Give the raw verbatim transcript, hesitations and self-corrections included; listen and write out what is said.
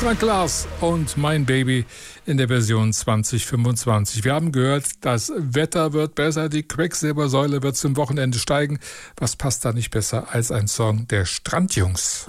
Frank Klaas und Mein Baby in der Version zwanzig fünfundzwanzig. Wir haben gehört, das Wetter wird besser, die Quecksilbersäule wird zum Wochenende steigen. Was passt da nicht besser als ein Song der Strandjungs?